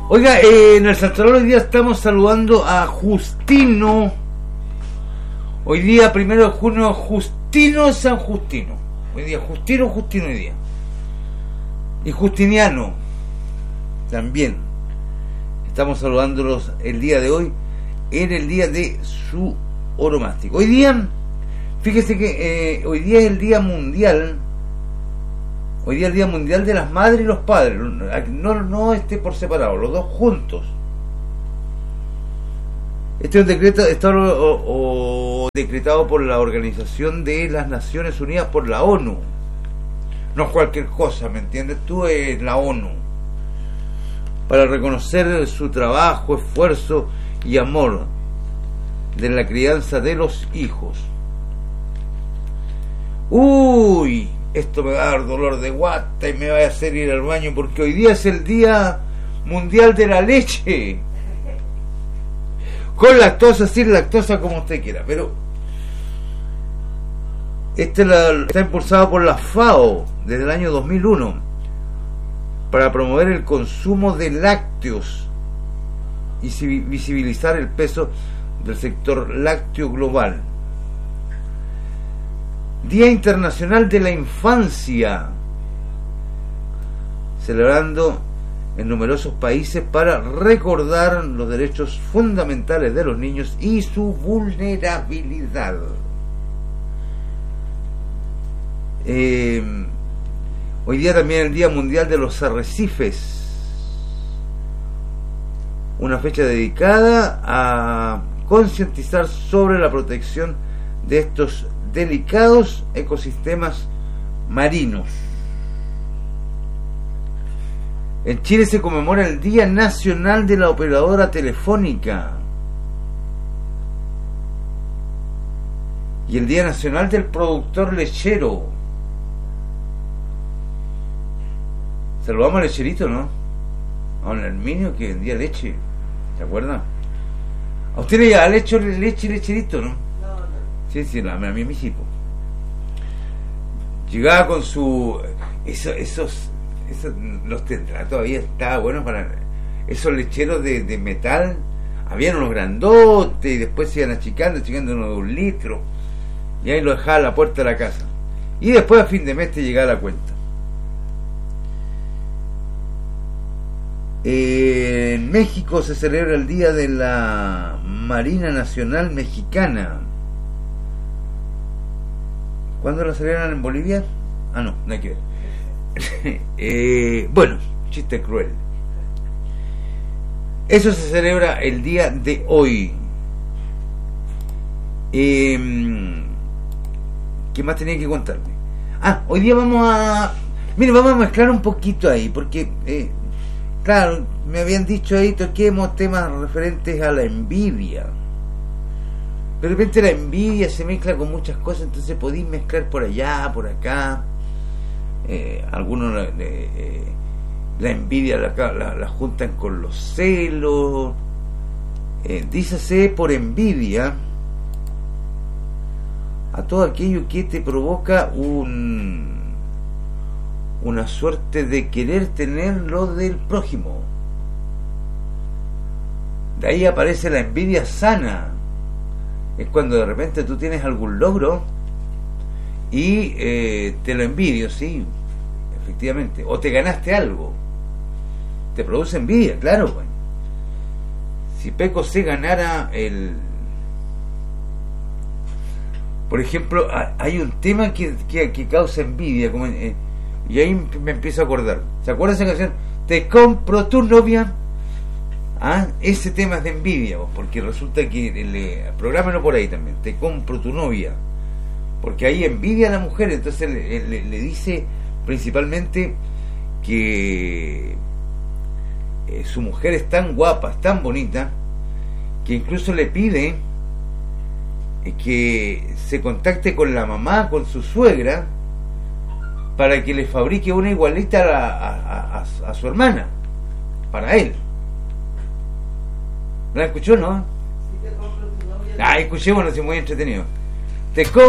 Oiga, en el Salvador hoy día estamos saludando a Justino. Hoy día, 1 de junio, Justino San Justino. Hoy día, Justino hoy día. Y Justiniano también. Estamos saludándolos el día de hoy, en el día de su oromástico. Hoy día, fíjese que hoy día es el día mundial. Hoy día es el Día Mundial de las Madres y los Padres. No esté por separado, los dos juntos. Este es un decreto decretado por la Organización de las Naciones Unidas, por la ONU. No es cualquier cosa, ¿me entiendes? Tú es la ONU. Para reconocer su trabajo, esfuerzo y amor de la crianza de los hijos. Uy, esto me va a dar dolor de guata y me va a hacer ir al baño, porque hoy día es el Día Mundial de la Leche. Con lactosa, sin lactosa, como usted quiera. Pero está impulsado por la FAO desde el año 2001 para promover el consumo de lácteos y visibilizar el peso del sector lácteo global. Día Internacional de la Infancia, celebrando en numerosos países para recordar los derechos fundamentales de los niños y su vulnerabilidad. Hoy día también es el Día Mundial de los Arrecifes, una fecha dedicada a concientizar sobre la protección de estos delicados ecosistemas marinos. En Chile se conmemora el Día Nacional de la Operadora Telefónica y el Día Nacional del Productor Lechero. Saludamos al lecherito, ¿no? A don Herminio, que vendía leche, ¿se acuerdan? ¿A usted le llega leche lecherito, no? Sí, a mí me hizo. Llegaba con su... Esos los tendrá, todavía estaba bueno para... Esos lecheros de metal, habían unos grandotes y después se iban achicando unos de 1 litro. Y ahí lo dejaba a la puerta de la casa. Y después a fin de mes te llegaba la cuenta. En México se celebra el Día de la Marina Nacional Mexicana. ¿Cuándo la celebran en Bolivia? No hay que ver. Bueno, chiste cruel. Eso se celebra el día de hoy. ¿Qué más tenía que contarme? Hoy día vamos a mezclar un poquito ahí, porque claro, me habían dicho ahí, toquemos temas referentes a la envidia. De repente la envidia se mezcla con muchas cosas, entonces podéis mezclar por allá, por acá. Algunos la envidia la juntan con los celos. Dícese por envidia a todo aquello que te provoca una suerte de querer tener lo del prójimo. De ahí aparece la envidia sana. Es cuando de repente tú tienes algún logro y te lo envidio, sí, efectivamente. O te ganaste algo, te produce envidia, claro. Bueno. Si Peco se ganara por ejemplo, hay un tema que causa envidia, como, y ahí me empiezo a acordar. ¿Se acuerda esa canción? Te compro tu novia. Ese tema es de envidia, porque resulta que prográmelo por ahí también. Te compro tu novia, porque ahí envidia a la mujer. Entonces le dice principalmente que su mujer es tan guapa, es tan bonita, que incluso le pide que se contacte con la mamá, con su suegra, para que le fabrique una igualita a su hermana, para él. ¿La escuchó, no? Escuché, bueno, es muy entretenido. Te